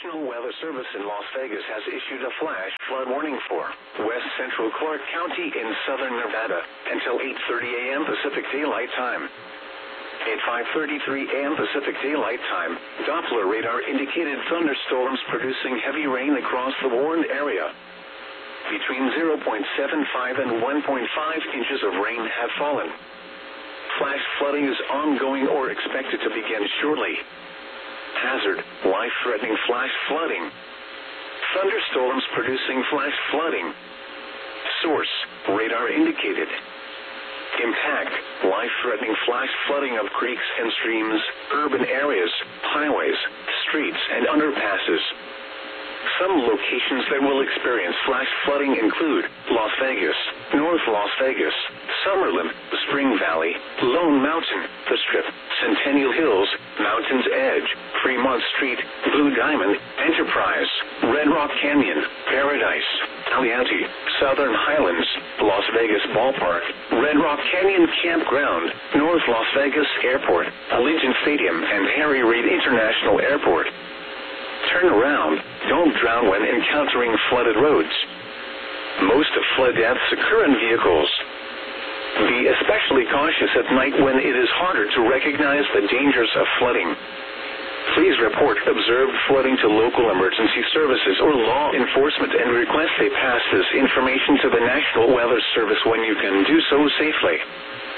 National Weather Service in Las Vegas has issued a flash flood warning for west central Clark County in southern Nevada until 8:30 a.m. Pacific Daylight Time. At 5:33 a.m. Pacific Daylight Time, Doppler radar indicated thunderstorms producing heavy rain across the warned area. Between 0.75 and 1.5 inches of rain have fallen. Flash flooding is ongoing or expected to begin shortly. Hazard, life-threatening flash flooding. Thunderstorms producing flash flooding. Source, radar indicated. Impact, life-threatening flash flooding of creeks and streams, urban areas, highways, streets, and underpasses. Some locations that will experience flash flooding include Las Vegas, North Las Vegas, Summerlin, Spring Valley, Lone Mountain, The Strip, Centennial Hills, Mountain's Edge, Fremont Street, Blue Diamond, Enterprise, Red Rock Canyon, Paradise, Aliante, Southern Highlands, Las Vegas Ballpark, Red Rock Canyon Campground, North Las Vegas Airport, Allegiant Stadium, and Harry Reid International Airport. Turn around. Don't drown when encountering flooded roads. Most flood deaths occur in vehicles. Be especially cautious at night when it is harder to recognize the dangers of flooding. Please report observed flooding to local emergency services or law enforcement and request they pass this information to the National Weather Service when you can do so safely.